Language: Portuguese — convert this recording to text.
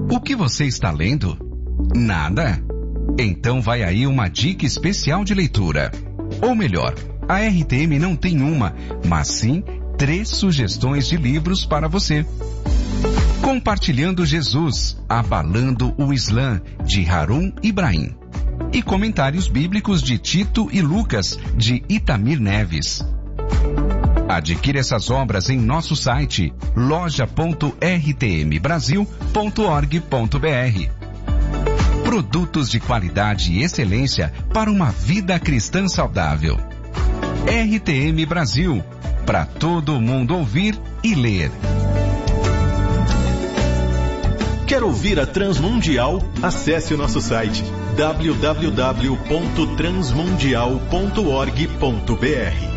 O que você está lendo? Nada? Então vai aí uma dica especial de leitura. Ou melhor, a RTM não tem uma, mas sim 3 sugestões de livros para você. Compartilhando Jesus, Abalando o Islã, de Harun Ibrahim. E Comentários Bíblicos de Tito e Lucas, de Itamir Neves. Adquira essas obras em nosso site loja.rtmbrasil.org.br. Produtos de qualidade e excelência para uma vida cristã saudável. RTM Brasil, para todo mundo ouvir e ler. Quer ouvir a Transmundial? Acesse o nosso site www.transmundial.org.br.